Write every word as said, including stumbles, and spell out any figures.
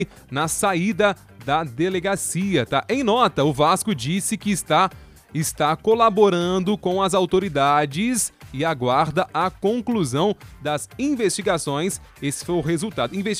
na saída da delegacia, tá? Em nota, o Vasco disse que está, está colaborando com as autoridades e aguarda a conclusão das investigações. Esse foi o resultado. Investigação